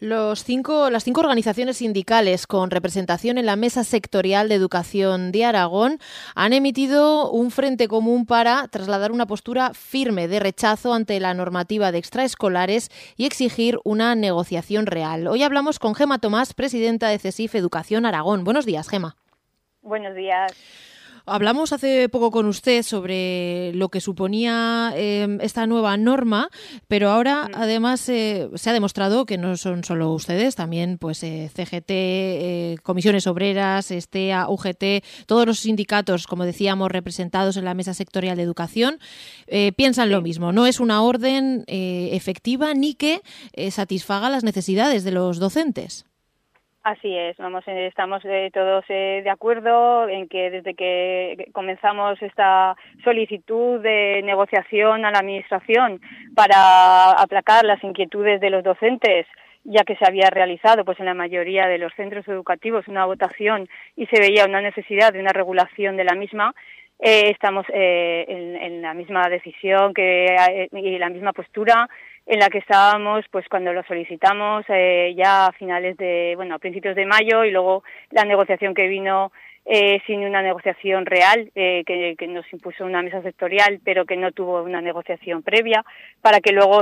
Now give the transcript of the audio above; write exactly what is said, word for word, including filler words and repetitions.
Los cinco, las cinco organizaciones sindicales con representación en la Mesa Sectorial de Educación de Aragón han emitido un frente común para trasladar una postura firme de rechazo ante la normativa de extraescolares y exigir una negociación real. Hoy hablamos con Gema Tomás, presidenta de CESIF Educación Aragón. Buenos días, Gema. Buenos días. Hablamos hace poco con usted sobre lo que suponía eh, esta nueva norma, pero ahora mm. además eh, se ha demostrado que no son solo ustedes, también pues eh, C G T, eh, Comisiones Obreras, STEA, U G T, todos los sindicatos, como decíamos, representados en la Mesa Sectorial de Educación, eh, piensan sí. lo mismo. No es una orden eh, efectiva ni que eh, satisfaga las necesidades de los docentes. Así es, vamos, estamos eh, todos eh, de acuerdo en que desde que comenzamos esta solicitud de negociación a la Administración para aplacar las inquietudes de los docentes, ya que se había realizado pues en la mayoría de los centros educativos una votación y se veía una necesidad de una regulación de la misma, eh, estamos eh, en, en la misma decisión que eh, y la misma postura en la que estábamos pues cuando lo solicitamos eh, ya a finales de, bueno, a principios de mayo, y luego la negociación que vino eh, sin una negociación real, eh, que, que nos impuso una mesa sectorial, pero que no tuvo una negociación previa, para que luego